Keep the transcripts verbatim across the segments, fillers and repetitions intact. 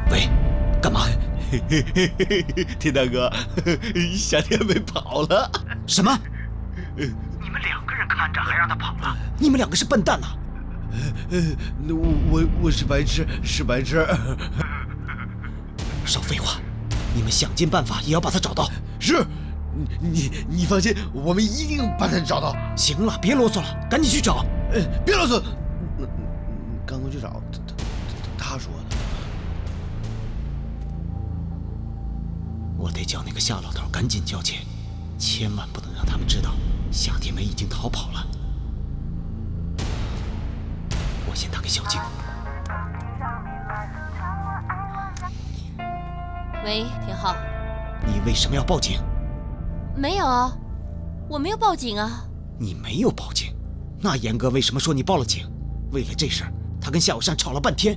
喂，干嘛？ 田大哥，夏天被跑了。 什么？ 你们两个人看着，还让他跑了？ 你们两个是笨蛋呐！ 呃，那我我我是白痴，是白痴。 少废话，你们想尽办法也要把他找到。 是，你你你放心，我们一定把他找到。 行了，别啰嗦了，赶紧去找。 呃，别啰嗦。刚刚去找他，他他说的。 我得叫那个夏老头赶紧交钱，千万不能让他们知道夏天梅已经逃跑了。我先打给小静。 喂，田浩， 你为什么要报警？ 没有啊，我没有报警啊。 你没有报警，那严哥为什么说你报了警？为了这事儿，他跟夏有善吵了半天。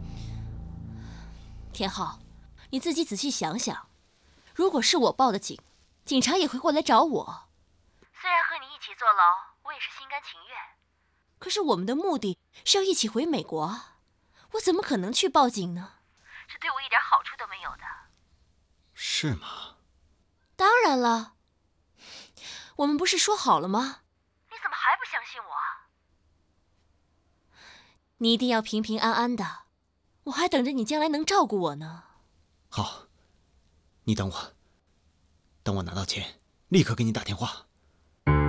田浩，你自己仔细想想，如果是我报的警，警察也会过来找我。虽然和你一起坐牢，我也是心甘情愿。可是我们的目的是要一起回美国啊，我怎么可能去报警呢？这对我一点好处都没有的。 是吗？ 当然了，我们不是说好了吗？你怎么还不相信我？你一定要平平安安的，我还等着你将来能照顾我呢。 好，你等我，等我拿到钱，立刻给你打电话。